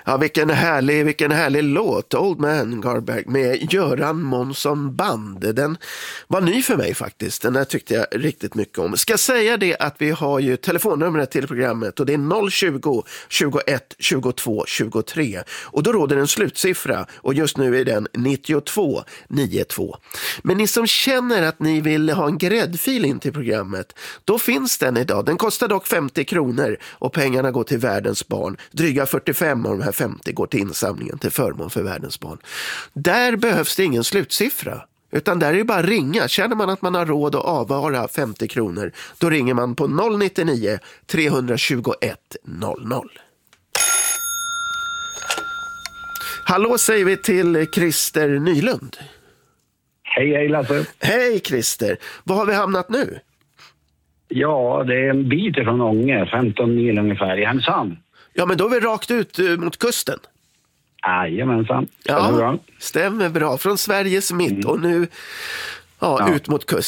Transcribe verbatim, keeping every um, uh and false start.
Ja, vilken härlig, vilken härlig låt. Old Man Garberg med Göran Månsson Band. Den var ny för mig faktiskt. Den där tyckte jag riktigt mycket om. Ska säga det att vi har ju telefonnumret till programmet och det är noll tjugo, tjugoett, tjugotvå, tjugotre. Och då råder en slutsiffra och just nu är den nittiotvå nittiotvå. Men ni som känner att ni vill ha en gräddfil in till programmet, då finns den idag. Den kostar dock femtio kronor och pengarna går till världens barn. Dryga fyrtiofem av de här femtio går till insamlingen till förmån för världens barn. Där behövs det ingen slutsiffra. Utan där är det bara ringa. Känner man att man har råd att avvara femtio kronor, då ringer man på noll nittionio, tre tjugoett, noll noll. Hallå säger vi till Christer Nylund. Hej, hej Lasse. Hej Christer. Var har vi hamnat nu? Ja, det är en bit från Ånge, femton mil ungefär, i Härnösand. Ja, men då är vi rakt ut uh, mot kusten. Jajamensan. Ja, stämmer bra. Från Sveriges mitt mm. och nu ja, ja. ut mot kusten.